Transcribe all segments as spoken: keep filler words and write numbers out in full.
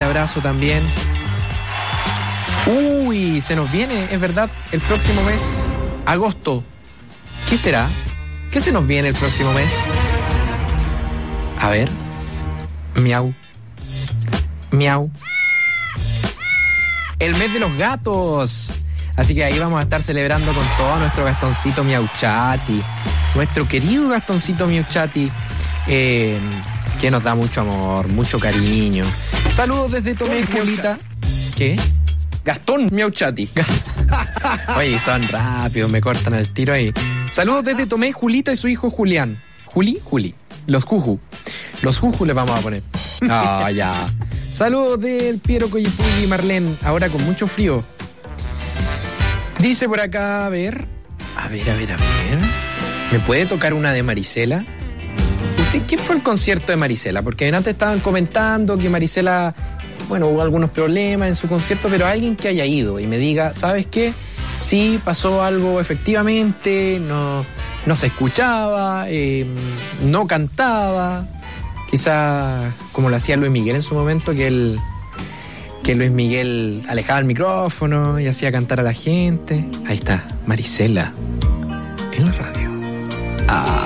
abrazo también. Uy, se nos viene, es verdad, el próximo mes, agosto. ¿Qué será? ¿Qué se nos viene el próximo mes? A ver. Miau. Miau. El mes de los gatos. Así que ahí vamos a estar celebrando con todo nuestro Gastoncito Miauchati. Nuestro querido Gastoncito Miauchati. Eh, que nos da mucho amor, mucho cariño. Saludos desde Tomé y Julita. ¿Qué? Gastón Miauchati. Oye, son rápidos, me cortan el tiro ahí. Saludos desde Tomé, Julita y su hijo Julián. Juli, Juli. Los Juju. Los Juju le vamos a poner. Ah, oh, ya. Saludos del Piero Coyipulli y Marlene. Ahora con mucho frío. Dice por acá, a ver. A ver, a ver, a ver. ¿Me puede tocar una de Marisela? ¿Usted qué fue el concierto de Marisela? Porque antes estaban comentando que Marisela, bueno, hubo algunos problemas en su concierto, pero alguien que haya ido y me diga, ¿sabes qué? Sí, pasó algo efectivamente, no, no se escuchaba, eh, no cantaba, quizá como lo hacía Luis Miguel en su momento, que él, que Luis Miguel alejaba el micrófono y hacía cantar a la gente. Ahí está, Marisela, en la radio. Ah.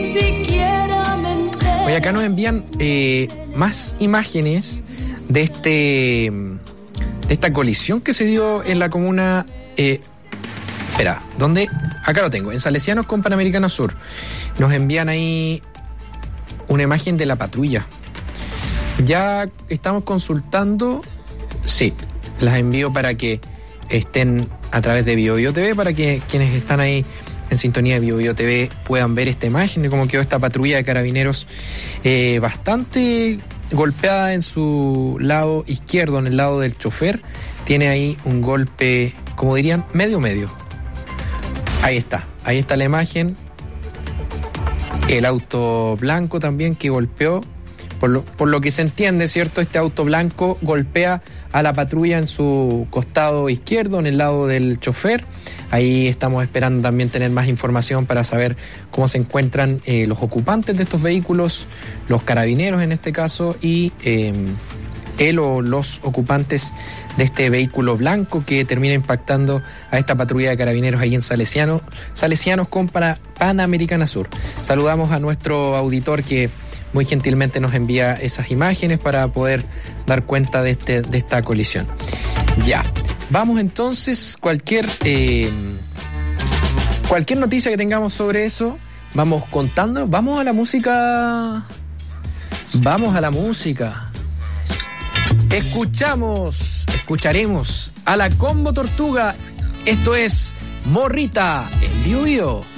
Oye, acá nos envían eh, más imágenes de este de esta colisión que se dio en la comuna. Eh, espera, ¿dónde? Acá lo tengo, en Salesianos con Panamericana Sur. Nos envían ahí una imagen de la patrulla. Ya estamos consultando. Sí, las envío para que estén a través de Bio Bio T V, para que quienes están ahí en sintonía de Bio Bio T V puedan ver esta imagen de cómo quedó esta patrulla de carabineros eh, bastante golpeada en su lado izquierdo, en el lado del chofer. Tiene ahí un golpe, como dirían, medio medio. Ahí está, ahí está la imagen. El auto blanco también que golpeó, por lo, por lo que se entiende, ¿cierto? Este auto blanco golpea a la patrulla en su costado izquierdo, en el lado del chofer. Ahí estamos esperando también tener más información para saber cómo se encuentran eh, los ocupantes de estos vehículos, los carabineros en este caso, y eh, él o los ocupantes de este vehículo blanco que termina impactando a esta patrulla de carabineros ahí en Salesiano, Salesianos con Pana, Panamericana Sur. Saludamos a nuestro auditor que muy gentilmente nos envía esas imágenes para poder dar cuenta de, este, de esta colisión. Ya. Vamos entonces, cualquier eh, cualquier noticia que tengamos sobre eso, vamos contando. Vamos a la música. Vamos a la música. Escuchamos, escucharemos a la Combo Tortuga. Esto es Morrita en Bio Bio.